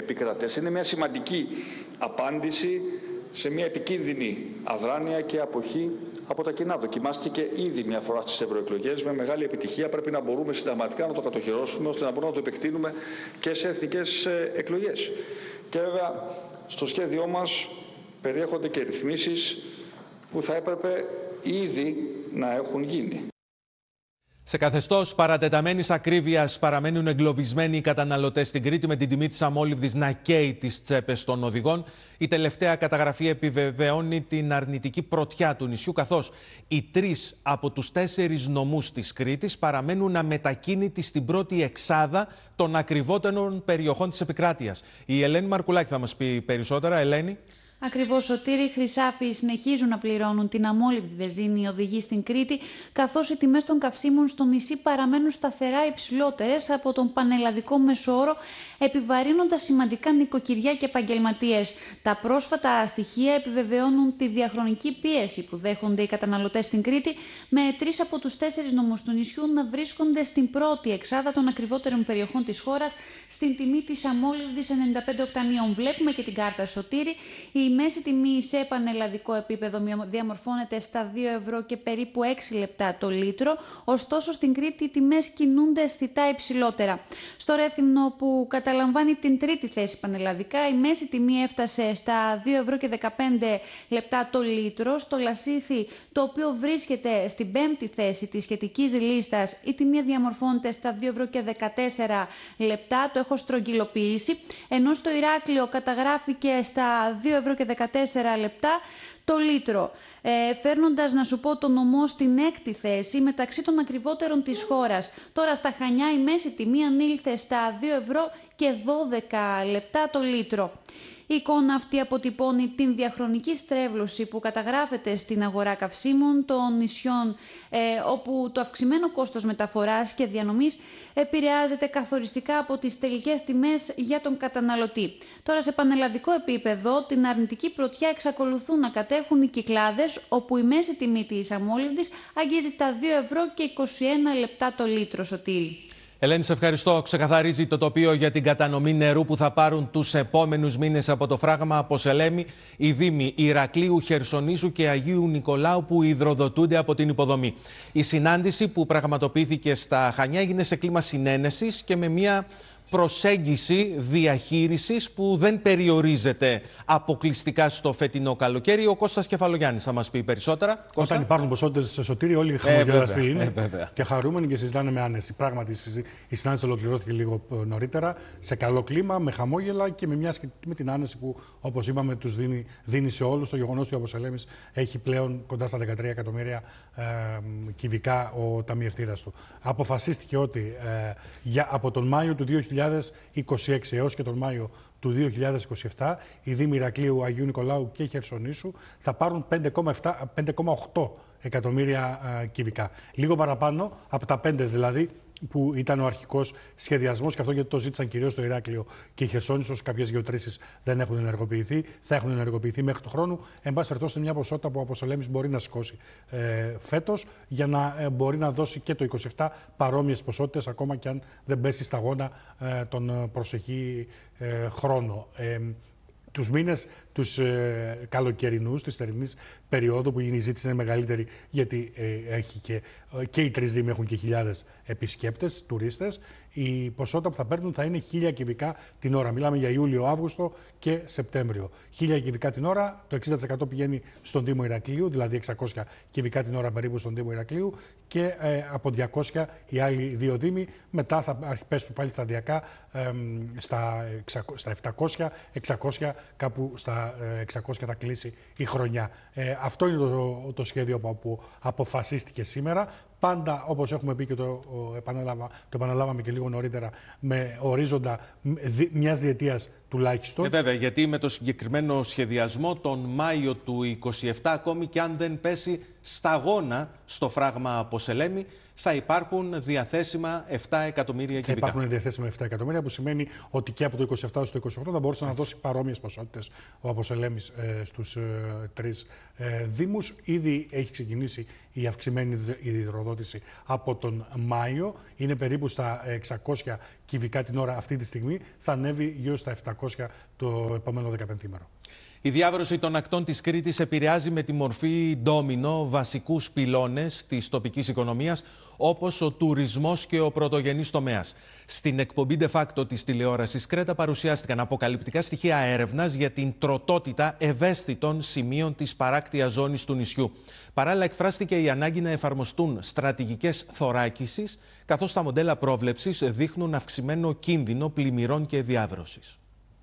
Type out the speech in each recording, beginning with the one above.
επικρατές. Είναι μια σημαντική απάντηση σε μια επικίνδυνη αδράνεια και αποχή από τα κοινά. Δοκιμάστηκε ήδη μια φορά στις ευρωεκλογές με μεγάλη επιτυχία. Πρέπει να μπορούμε συνταγματικά να το κατοχυρώσουμε ώστε να μπορούμε να το επεκτείνουμε και σε εθνικές εκλογές. Και βέβαια στο σχέδιό μας περιέχονται και ρυθμίσεις που θα έπρεπε ήδη να έχουν γίνει. Σε καθεστώς παρατεταμένης ακρίβειας παραμένουν εγκλωβισμένοι οι καταναλωτές στην Κρήτη με την τιμή της αμόλυβδης να καίει τις τσέπες των οδηγών. Η τελευταία καταγραφή επιβεβαιώνει την αρνητική πρωτιά του νησιού, καθώς οι 3 από τους 4 νομούς της Κρήτης παραμένουν αμετακίνητοι στην πρώτη εξάδα των ακριβότερων περιοχών της επικράτειας. Η Ελένη Μαρκουλάκη θα μας πει περισσότερα. Ελένη. Ακριβώς, Σωτήρη, Χρυσάφοι συνεχίζουν να πληρώνουν την αμόλυβδη βενζίνη οι οδηγοί στην Κρήτη, καθώς οι τιμές των καυσίμων στο νησί παραμένουν σταθερά υψηλότερες από τον πανελλαδικό μεσόωρο, επιβαρύνοντας σημαντικά νοικοκυριά και επαγγελματίες. Τα πρόσφατα στοιχεία επιβεβαιώνουν τη διαχρονική πίεση που δέχονται οι καταναλωτές στην Κρήτη, με 3 από τους 4 νομούς του νησιού να βρίσκονται στην πρώτη εξάδα των ακριβότερων περιοχών της χώρας, στην τιμή της αμόλυβδης 95 οκτανίων. Βλέπουμε και την κάρτα, Σωτήρη. Η μέση τιμή σε πανελλαδικό επίπεδο διαμορφώνεται στα 2 ευρώ και περίπου 6 λεπτά το λίτρο, ωστόσο στην Κρήτη οι τιμές κινούνται αισθητά υψηλότερα. Στο Ρέθυμνο, που καταλαμβάνει την 3η θέση πανελλαδικά, η μέση τιμή έφτασε στα 2 ευρώ και 15 λεπτά το λίτρο. Στο Λασίθι, το οποίο βρίσκεται στην 5η θέση της σχετικής λίστας, η τιμή διαμορφώνεται στα 2 ευρώ και 14 λεπτά, το έχω στρογγυλοποιήσει, ενώ στο Ηράκλειο καταγράφηκε στα 2 ευρώ και 14 λεπτά το λίτρο, φέρνοντας, να σου πω, το νομό στην 6η θέση μεταξύ των ακριβότερων της χώρας. Τώρα στα Χανιά η μέση τιμή ανήλθε στα 2 ευρώ και 12 λεπτά το λίτρο. Η εικόνα αυτή αποτυπώνει την διαχρονική στρέβλωση που καταγράφεται στην αγορά καυσίμων των νησιών, όπου το αυξημένο κόστος μεταφοράς και διανομής επηρεάζεται καθοριστικά από τις τελικές τιμές για τον καταναλωτή. Τώρα, σε πανελλαδικό επίπεδο, την αρνητική πρωτιά εξακολουθούν να κατέχουν οι Κυκλάδες, όπου η μέση τιμή της αμόλυβδης αγγίζει τα 2 ευρώ και 21 λεπτά το λίτρο, Σωτήρη. Ελένη, σε ευχαριστώ. Ξεκαθαρίζει το τοπίο για την κατανομή νερού που θα πάρουν τους επόμενους μήνες από το φράγμα από Σελέμη οι δήμοι Ηρακλείου, Χερσονήσου και Αγίου Νικολάου, που υδροδοτούνται από την υποδομή. Η συνάντηση που πραγματοποιήθηκε στα Χανιά έγινε σε κλίμα συνένεσης και με μια προσέγγιση διαχείρισης που δεν περιορίζεται αποκλειστικά στο φετινό καλοκαίρι. Ο Κώστας Κεφαλογιάννης θα μας πει περισσότερα. Όταν υπάρχουν ποσότητες σε Σωτήρη, όλοι χαμογελαστοί είναι και χαρούμενοι και συζητάνε με άνεση. Πράγματι, η συνάντηση ολοκληρώθηκε λίγο νωρίτερα, σε καλό κλίμα, με χαμόγελα και με την άνεση που, όπως είπαμε, τους δίνει σε όλους το γεγονός ότι ο Αποσελέμης έχει πλέον κοντά στα 13 εκατομμύρια κυβικά ο ταμιευτήρας του. Αποφασίστηκε ότι από τον Μάιο του 2026 έως και τον Μάιο του 2027 οι δήμοι Ηρακλείου, Αγίου Νικολάου και Χερσονήσου θα πάρουν 5,8 εκατομμύρια κυβικά. Λίγο παραπάνω από τα 5 δηλαδή που ήταν ο αρχικός σχεδιασμός, και αυτό γιατί το ζήτησαν κυρίως το Ηράκλειο και η Χερσόνησος. Κάποιες γεωτρήσεις δεν έχουν ενεργοποιηθεί, θα έχουν ενεργοποιηθεί μέχρι του χρόνου. Εν πάση περιπτώσει, μια ποσότητα που ο Αποσελέμης μπορεί να σηκώσει φέτος, για να μπορεί να δώσει και το 27 παρόμοιες ποσότητες, ακόμα και αν δεν πέσει σταγόνα τον προσεχή χρόνο. Τους μήνες τους καλοκαιρινούς, της θερινής περίοδου, που η ζήτηση είναι μεγαλύτερη, γιατί έχει και οι 3 δήμοι έχουν και χιλιάδες επισκέπτες, τουρίστες, η ποσότητα που θα παίρνουν θα είναι 1000 κυβικά την ώρα. Μιλάμε για Ιούλιο, Αύγουστο και Σεπτέμβριο. 1000 κυβικά την ώρα, το 60% πηγαίνει στον Δήμο Ηρακλείου, δηλαδή 600 κυβικά την ώρα περίπου στον Δήμο Ηρακλείου, και από 200 οι άλλοι 2 δήμοι. Μετά θα πέσουν πάλι σταδιακά στα 700, 600, κάπου στα 600 θα κλείσει η χρονιά. Αυτό είναι το σχέδιο που αποφασίστηκε σήμερα. Πάντα, όπως έχουμε πει και το επαναλάβαμε και λίγο νωρίτερα, με ορίζοντα μιας διετίας τουλάχιστον. Βέβαια, γιατί με το συγκεκριμένο σχεδιασμό τον Μάιο του 27, ακόμη και αν δεν πέσει σταγόνα στο φράγμα από Σελέμη, θα υπάρχουν διαθέσιμα 7 εκατομμύρια κυβικά. Θα υπάρχουν διαθέσιμα 7 εκατομμύρια, που σημαίνει ότι και από το 27 στο 28 θα μπορούσε να δώσει παρόμοιες ποσότητες ο Αποσελέμης στους 3 δήμους. Ήδη έχει ξεκινήσει η αυξημένη υδροδότηση ηλεκτροδότηση από τον Μάιο. Είναι περίπου στα 600 κυβικά την ώρα αυτή τη στιγμή. Θα ανέβει γύρω στα 700 το επόμενο 15ημερο. Η διάβρωση των ακτών της Κρήτης επηρεάζει με τη μορφή ντόμινο βασικούς πυλώνες της τοπικής οικονομίας, όπως ο τουρισμός και ο πρωτογενής τομέας. Στην εκπομπή de facto της τηλεόρασης Κρέτα παρουσιάστηκαν αποκαλυπτικά στοιχεία έρευνας για την τροτότητα ευαίσθητων σημείων της παράκτιας ζώνης του νησιού. Παράλληλα, εκφράστηκε η ανάγκη να εφαρμοστούν στρατηγικές θωράκισης, καθώς τα μοντέλα πρόβλεψης δείχνουν αυξημένο κίνδυνο πλημμυρών και διάβρωσης.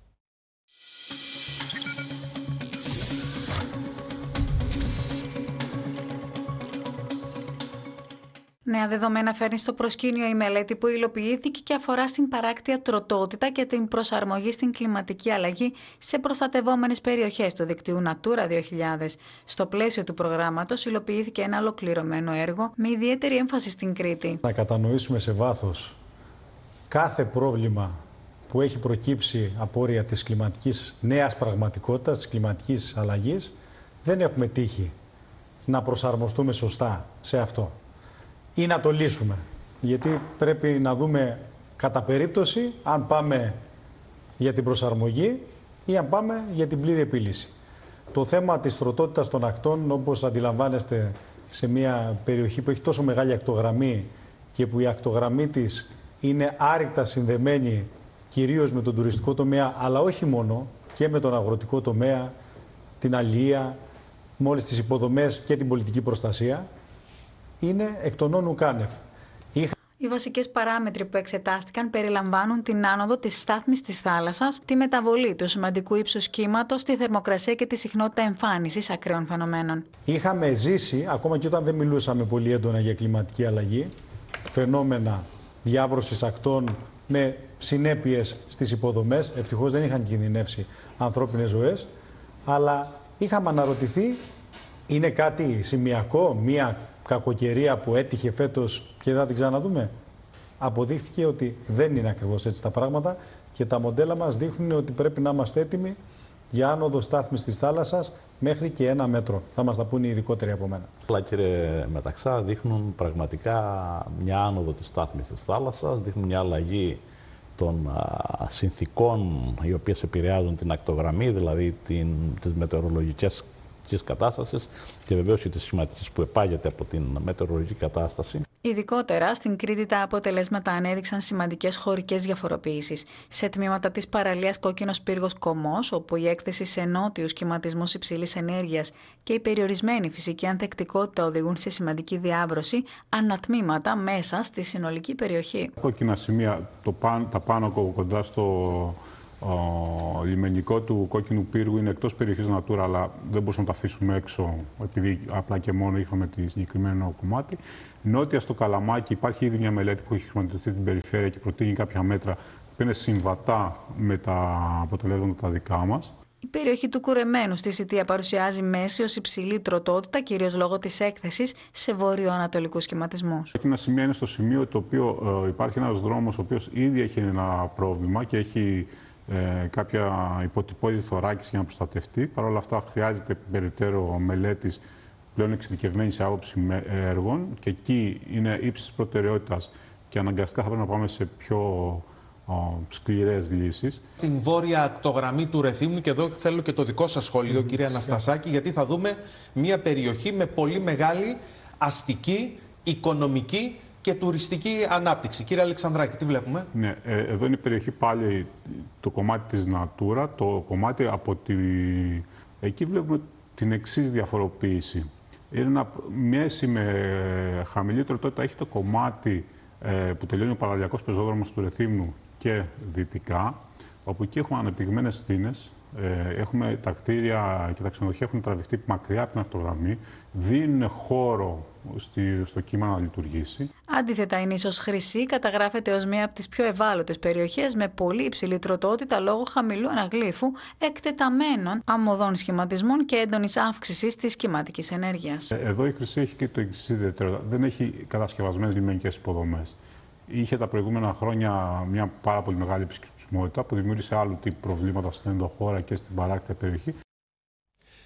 Νέα δεδομένα φέρνει στο προσκήνιο η μελέτη που υλοποιήθηκε και αφορά στην παράκτια τροτότητα και την προσαρμογή στην κλιματική αλλαγή σε προστατευόμενες περιοχές του δικτύου Natura 2000. Στο πλαίσιο του προγράμματος υλοποιήθηκε ένα ολοκληρωμένο έργο με ιδιαίτερη έμφαση στην Κρήτη. Να κατανοήσουμε σε βάθος κάθε πρόβλημα που έχει προκύψει απόρρια της κλιματικής νέας πραγματικότητας, της κλιματικής αλλαγής, δεν έχουμε τύχει να προσαρμοστούμε σωστά σε αυτό ή να το λύσουμε. Γιατί πρέπει να δούμε κατά περίπτωση αν πάμε για την προσαρμογή ή αν πάμε για την πλήρη επίλυση. Το θέμα της τροτότητας των ακτών, όπως αντιλαμβάνεστε, σε μια περιοχή που έχει τόσο μεγάλη ακτογραμμή και που η ακτογραμμή της είναι άρρηκτα συνδεμένη κυρίως με τον τουριστικό τομέα, αλλά όχι μόνο, και με τον αγροτικό τομέα, την αλληλεία, με όλες τις υποδομές και την πολιτική προστασία, είναι εκ των όνου κάνευ. Οι βασικές παράμετροι που εξετάστηκαν περιλαμβάνουν την άνοδο της στάθμης της θάλασσας, τη μεταβολή του σημαντικού ύψους κύματος, τη θερμοκρασία και τη συχνότητα εμφάνισης ακραίων φαινομένων. Είχαμε ζήσει, ακόμα και όταν δεν μιλούσαμε πολύ έντονα για κλιματική αλλαγή, φαινόμενα διάβρωσης ακτών με συνέπειες στις υποδομές. Ευτυχώς δεν είχαν κινδυνεύσει ανθρώπινες ζωές, αλλά είχαμε αναρωτηθεί, είναι κάτι σημειακό, μία κακοκαιρία που έτυχε φέτος και δεν θα την ξαναδούμε? Αποδείχθηκε ότι δεν είναι ακριβώς έτσι τα πράγματα και τα μοντέλα μας δείχνουν ότι πρέπει να είμαστε έτοιμοι για άνοδο στάθμης της θάλασσας μέχρι και 1 μέτρο. Θα μας τα πούνε οι ειδικότεροι από μένα. Αλλά κύριε Μεταξά, δείχνουν πραγματικά μια άνοδο της στάθμης της θάλασσας, δείχνουν μια αλλαγή των συνθηκών οι οποίες επηρεάζουν την ακτογραμμή, δηλαδή τις μετεωρολογικές κατάστασης και βεβαίως και τις σχηματικές που επάγεται από την μετεωρολογική κατάσταση. Ειδικότερα, στην Κρήτη τα αποτελέσματα ανέδειξαν σημαντικές χωρικές διαφοροποιήσεις. Σε τμήματα της παραλίας Κόκκινος Πύργος Κωμός, όπου η έκθεση σε νότιους κυματισμούς υψηλής ενέργειας και η περιορισμένη φυσική ανθεκτικότητα οδηγούν σε σημαντική διάβρωση, ανατμήματα μέσα στη συνολική περιοχή. Κόκκινα σημεία, τα πάνω κοντά στο λιμενικό του Κόκκινου Πύργου είναι εκτός περιοχής Natura, αλλά δεν μπορούσαμε να τα αφήσουμε έξω επειδή απλά και μόνο είχαμε το συγκεκριμένο κομμάτι. Νότια στο Καλαμάκι υπάρχει ήδη μια μελέτη που έχει χρηματοδοτηθεί την περιφέρεια και προτείνει κάποια μέτρα που είναι συμβατά με τα αποτελέσματα τα δικά μας. Η περιοχή του Κουρεμένου στη Σιτία παρουσιάζει μέση ως υψηλή τροτότητα, κυρίως λόγω της έκθεσης σε βορειοανατολικούς σχηματισμούς. Ένα σημείο είναι στο σημείο το οποίο υπάρχει ένας δρόμος ο οποίος ήδη έχει ένα πρόβλημα και έχει κάποια υποτυπώδη θωράκιση για να προστατευτεί. Παρ' όλα αυτά χρειάζεται περαιτέρω μελέτης πλέον εξειδικευμένη σε άποψη έργων και εκεί είναι ύψης προτεραιότητας και αναγκαστικά θα πρέπει να πάμε σε πιο σκληρές λύσεις. Στην βόρεια ακτογραμμή του Ρεθύμνου, και εδώ θέλω και το δικό σας σχόλιο, κύριε Αναστασάκη, γιατί θα δούμε μια περιοχή με πολύ μεγάλη αστική, οικονομική και τουριστική ανάπτυξη. Κύριε Αλεξανδράκη, τι βλέπουμε? Ναι, εδώ είναι η περιοχή πάλι το κομμάτι της Natura, το κομμάτι από εκεί βλέπουμε την εξής διαφοροποίηση. Είναι ένα μέση με χαμηλή τροτότητα, έχει το κομμάτι που τελειώνει ο παραλιακός πεζόδρομος του Ρεθύμνου και δυτικά, όπου εκεί έχουμε αναπτυγμένες στήνες, έχουμε τα κτίρια και τα ξενοδοχεία έχουν τραβηχτεί μακριά από την ακτογραμμή, δίνουν χώρο στο κύμα να λειτουργήσει. Αντίθετα, η νήσος Χρυσή καταγράφεται ως μία από τις πιο ευάλωτες περιοχές με πολύ υψηλή τροτότητα λόγω χαμηλού αναγλύφου, εκτεταμένων αμμωδών σχηματισμών και έντονης αύξησης της κυματικής ενέργειας. Εδώ η Χρυσή έχει και το εξής ιδιαίτερο. Δεν έχει κατασκευασμένες λιμενικές υποδομές. Είχε τα προηγούμενα χρόνια μια πάρα πολύ μεγάλη επισκεψιμότητα που δημιούργησε άλλου τύπου προβλήματα στην ενδοχώρα και στην παράκτια περιοχή.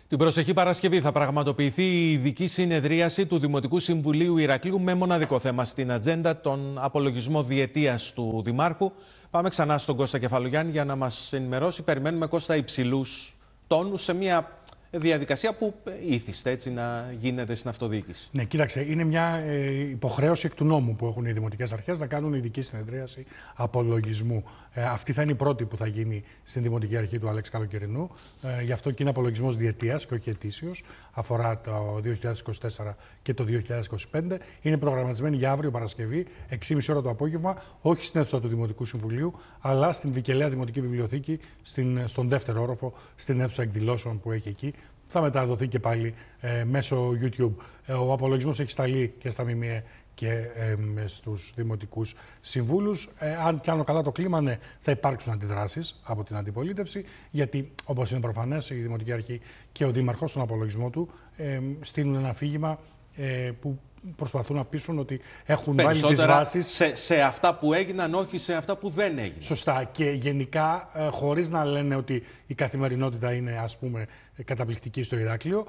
Την προσεχή Παρασκευή θα πραγματοποιηθεί η ειδική συνεδρίαση του Δημοτικού Συμβουλίου Ηρακλείου με μοναδικό θέμα στην ατζέντα τον απολογισμό διετίας του Δημάρχου. Πάμε ξανά στον Κώστα Κεφαλογιάννη για να μας ενημερώσει. Περιμένουμε, Κώστα, υψηλούς τόνους σε μια διαδικασία που ήθιστε έτσι να γίνεται στην αυτοδιοίκηση. Ναι, κοίταξε, είναι μια υποχρέωση εκ του νόμου που έχουν οι δημοτικές αρχές να κάνουν ειδική συνεδρίαση απολογισμού. Αυτή θα είναι η πρώτη που θα γίνει στην Δημοτική Αρχή του Αλέξη Καλοκαιρινού. Γι' αυτό και είναι απολογισμός διετίας και όχι ετήσιος. Αφορά το 2024 και το 2025. Είναι προγραμματισμένη για αύριο Παρασκευή, 6.30 ώρα το απόγευμα, όχι στην αίθουσα του Δημοτικού Συμβουλίου, αλλά στην Βικελαία Δημοτική Βιβλιοθήκη, στον δεύτερο όροφο, στην αίθουσα εκδηλώσεων που έχει εκεί. Θα μεταδοθεί και πάλι μέσω YouTube. Ο απολογισμός έχει σταλεί και στα ΜΜΕ και στους δημοτικούς συμβούλους. Αν κάνω καλά το κλίμα, ναι, θα υπάρξουν αντιδράσεις από την αντιπολίτευση, γιατί, όπως είναι προφανές, η Δημοτική Αρχή και ο Δήμαρχος στον απολογισμό του στείλουν ένα αφήγημα που προσπαθούν να πείσουν ότι έχουν βάλει τις βάσεις σε αυτά που έγιναν, όχι σε αυτά που δεν έγιναν. Σωστά. Και γενικά, χωρίς να λένε ότι η καθημερινότητα είναι, ας πούμε, καταπληκτική στο Ηράκλειο,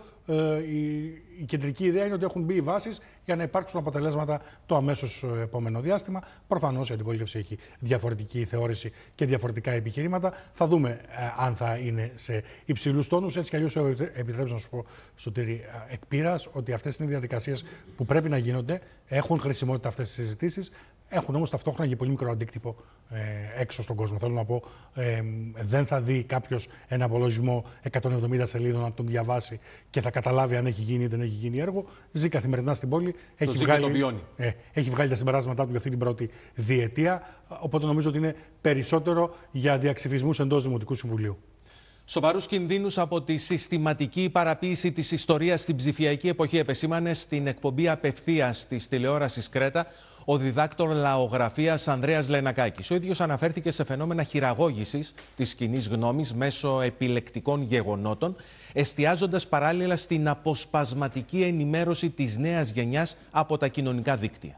η κεντρική ιδέα είναι ότι έχουν μπει οι βάσεις για να υπάρξουν αποτελέσματα το αμέσως επόμενο διάστημα. Προφανώς η αντιπολίτευση έχει διαφορετική θεώρηση και διαφορετικά επιχειρήματα. Θα δούμε αν θα είναι σε υψηλούς τόνους. Έτσι κι αλλιώς επιτρέψω να σου πω, Σωτήρη, εκ πείρας, ότι αυτές είναι διαδικασίες που πρέπει να γίνονται. Έχουν χρησιμότητα αυτές τις συζητήσεις. Έχουν όμως ταυτόχρονα και πολύ μικρό αντίκτυπο έξω στον κόσμο. Θέλω να πω, δεν θα δει κάποιος ένα απολογισμό 170 σελίδων να τον διαβάσει και θα καταλάβει αν έχει γίνει ή δεν έχει γίνει έργο. Ζει καθημερινά στην πόλη. Έχει βγάλει τα συμπεράσματά του για αυτή την πρώτη διετία. Οπότε νομίζω ότι είναι περισσότερο για διαξυφισμούς εντός Δημοτικού Συμβουλίου. Σοβαρούς κινδύνους από τη συστηματική παραποίηση της ιστορίας στην ψηφιακή εποχή επεσήμανε στην εκπομπή απευθείας της τηλεόρασης Κρέτα ο διδάκτορ λαογραφίας Ανδρέας Λενακάκης. Ο ίδιος αναφέρθηκε σε φαινόμενα χειραγώγησης της κοινής γνώμης μέσω επιλεκτικών γεγονότων, εστιάζοντας παράλληλα στην αποσπασματική ενημέρωση της νέας γενιάς από τα κοινωνικά δίκτυα.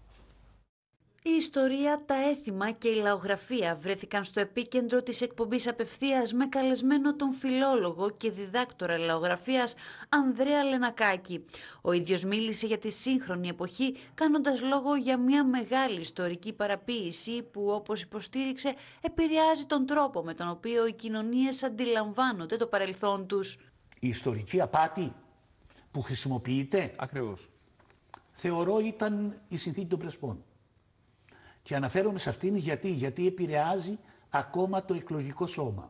Η ιστορία, τα έθιμα και η λαογραφία βρέθηκαν στο επίκεντρο της εκπομπής απευθείας με καλεσμένο τον φιλόλογο και διδάκτορα λαογραφίας Ανδρέα Λενακάκη. Ο ίδιος μίλησε για τη σύγχρονη εποχή, κάνοντας λόγο για μια μεγάλη ιστορική παραποίηση που, όπως υποστήριξε, επηρεάζει τον τρόπο με τον οποίο οι κοινωνίες αντιλαμβάνονται το παρελθόν τους. Η ιστορική απάτη που χρησιμοποιείται, ακριβώς, θεωρώ ήταν η συνθήκη των Πρεσπών. Και αναφέρομαι σε αυτήν γιατί επηρεάζει ακόμα το εκλογικό σώμα.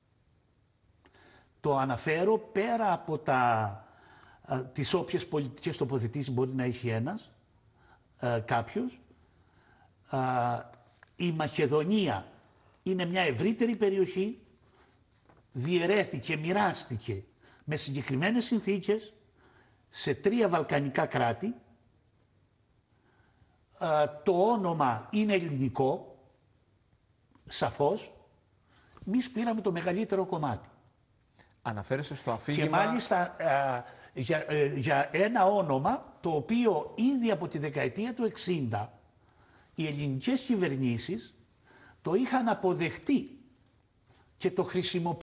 Το αναφέρω πέρα από τις όποιες πολιτικές τοποθετήσεις μπορεί να έχει κάποιος. Η Μακεδονία είναι μια ευρύτερη περιοχή, διαιρέθηκε, μοιράστηκε με συγκεκριμένες συνθήκες σε 3 βαλκανικά κράτη. Το όνομα είναι ελληνικό, σαφώς. Εμείς πήραμε το μεγαλύτερο κομμάτι. Αναφέρεσαι στο αφήγημα. Και μάλιστα για ένα όνομα το οποίο ήδη από τη δεκαετία του 60 οι ελληνικές κυβερνήσεις το είχαν αποδεχτεί και το χρησιμοποιούν.